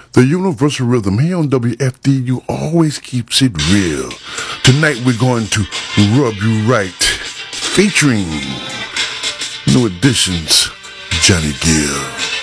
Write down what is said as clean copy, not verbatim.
The universal rhythm here on WFDU always keeps it real. Tonight we're going to rub you right, featuring New Editions, Johnny Gill.